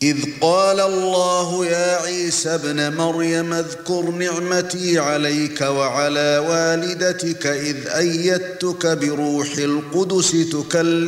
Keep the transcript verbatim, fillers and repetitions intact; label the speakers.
Speaker 1: إذ قال الله يا عيسى ابن مريم اذكر نعمتي عليك وعلى والدتك إذ أيدتك بروح القدس تكلم